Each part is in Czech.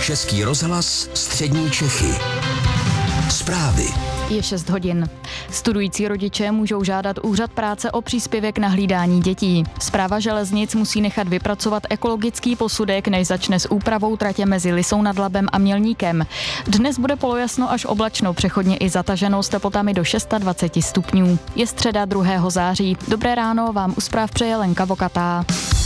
Český rozhlas Střední Čechy. Zprávy. Je 6 hodin. Studující rodiče můžou žádat úřad práce o příspěvek na hlídání dětí. Správa železnic musí nechat vypracovat ekologický posudek, než začne s úpravou tratě mezi Lysou nad Labem a Mělníkem. Dnes bude polojasno až oblačno, přechodně i zataženo s teplotami do 26 stupňů. Je středa 2. září. Dobré ráno vám u zpráv přeje Lenka Vokatá.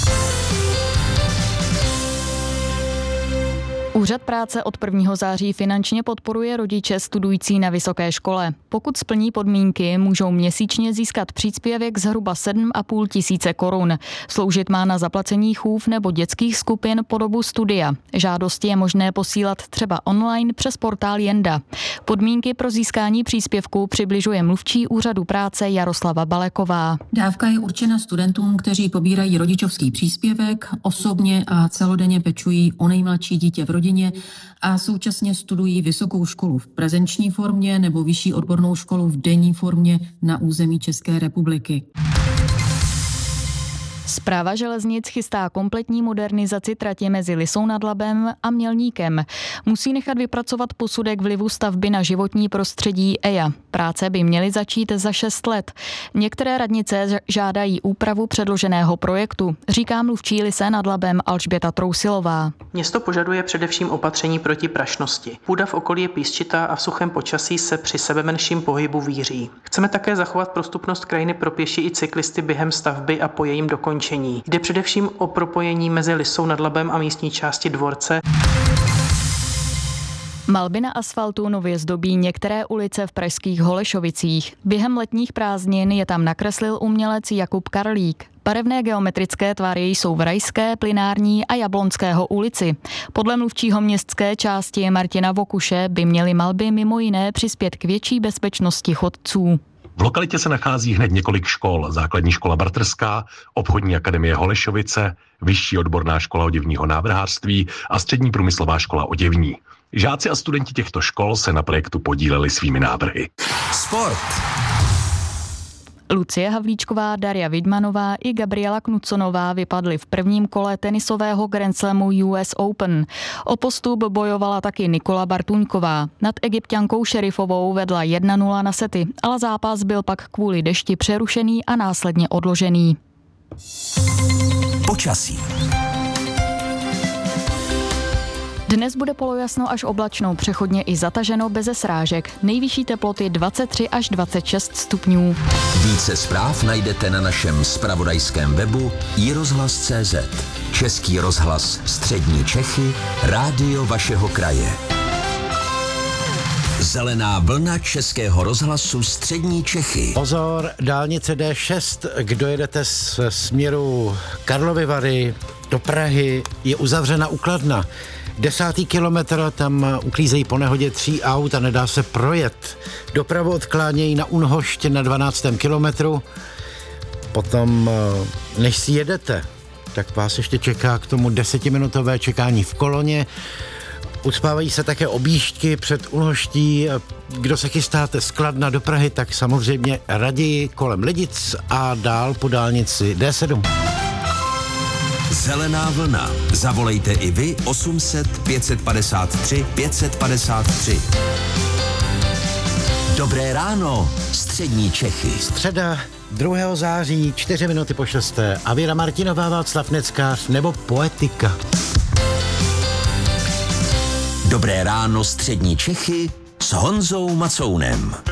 Úřad práce od 1. září finančně podporuje rodiče studující na vysoké škole. Pokud splní podmínky, můžou měsíčně získat příspěvek zhruba 7,5 tisíce korun. Sloužit má na zaplacení chův nebo dětských skupin po dobu studia. Žádosti je možné posílat třeba online přes portál Jenda. Podmínky pro získání příspěvku přibližuje mluvčí úřadu práce Jaroslava Baleková. Dávka je určena studentům, kteří pobírají rodičovský příspěvek, osobně a celodenně pečují o nejmladší dítě v rodině a současně studují vysokou školu v prezenční formě nebo vyšší odbornou školu v denní formě na území České republiky. Správa železnic chystá kompletní modernizaci tratě mezi Lysou nad Labem a Mělníkem. Musí nechat vypracovat posudek vlivu stavby na životní prostředí EIA. Práce by měly začít za 6 let. Některé radnice žádají úpravu předloženého projektu, říká mluvčí Lysé nad Labem Alžběta Trousilová. Město požaduje především opatření proti prašnosti. Půda v okolí je písčitá a v suchém počasí se při sebemenším pohybu víří. Chceme také zachovat prostupnost krajiny pro pěší i cyklisty během stavby a po jejím dokončení. Jde především o propojení mezi Lysou nad Labem a místní části dvorce. Malby na asfaltu nově zdobí některé ulice v pražských Holešovicích. Během letních prázdnin je tam nakreslil umělec Jakub Karlík. Barevné geometrické tvary jsou v Rajské, Plynární a Jablonského ulici. Podle mluvčího městské části Martina Vokuše by měly malby mimo jiné přispět k větší bezpečnosti chodců. V lokalitě se nachází hned několik škol. Základní škola Bratrská, obchodní akademie Holešovice, vyšší odborná škola oděvního návrhářství a střední průmyslová škola oděvní. Žáci a studenti těchto škol se na projektu podíleli svými návrhy. Sport. Lucie Havlíčková, Daria Vidmanová i Gabriela Knuconová vypadly v prvním kole tenisového Grand Slamu US Open. O postup bojovala taky Nikola Bartuňková. Nad Egypťankou Šerifovou vedla 1-0 na sety, ale zápas byl pak kvůli dešti přerušený a následně odložený. Počasí. Dnes bude polojasno až oblačno, přechodně i zataženo beze srážek. Nejvyšší teploty 23 až 26 stupňů. Více zpráv najdete na našem zpravodajském webu iRozhlas.cz. Český rozhlas Střední Čechy, rádio vašeho kraje. Zelená vlna Českého rozhlasu Střední Čechy. Pozor, dálnice D6, kdo jedete z směru Karlovy Vary do Prahy, je uzavřena u Kladna. 10. kilometr, tam uklízejí po nehodě 3 aut a nedá se projet. Dopravu odklánějí na Unhošť na 12. kilometru. Potom, než si jedete, tak vás ještě čeká k tomu 10minutové čekání v koloně. Ucpávají se také objížďky před Unhoští. Kdo se chystáte z Kladna do Prahy, tak samozřejmě raději kolem Lidic a dál po dálnici D7. Zelená vlna. Zavolejte i vy 800 553 553. Dobré ráno, Střední Čechy. Středa 2. září, 4 minuty po 6. A Věra Martinová, Václav Neckář nebo Poetika. Dobré ráno, Střední Čechy s Honzou Macounem.